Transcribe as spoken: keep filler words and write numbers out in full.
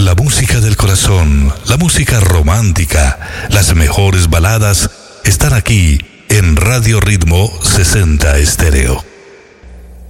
La música del corazón, la música romántica, las mejores baladas están aquí en Radio Ritmo sesenta Estéreo.